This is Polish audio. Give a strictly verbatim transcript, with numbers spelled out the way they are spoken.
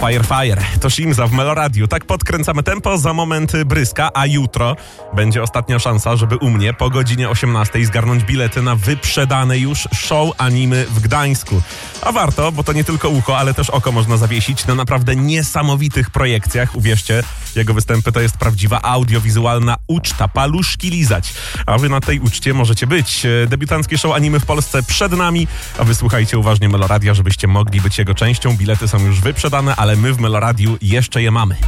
Fire Fire. To Shimza w Meloradiu. Tak podkręcamy tempo, za moment Bryska, a jutro będzie ostatnia szansa, żeby u mnie po godzinie osiemnastej zgarnąć bilety na wyprzedane już show animy w Gdańsku. A warto, bo to nie tylko ucho, ale też oko można zawiesić na naprawdę niesamowitych projekcjach. Uwierzcie, jego występy to jest prawdziwa audiowizualna uczta. Paluszki lizać. A wy na tej uczcie możecie być. Debiutanckie show animy w Polsce przed nami, a wysłuchajcie uważnie Meloradia, żebyście mogli być jego częścią. Bilety są już wyprzedane, ale my w Meloradiu jeszcze je mamy.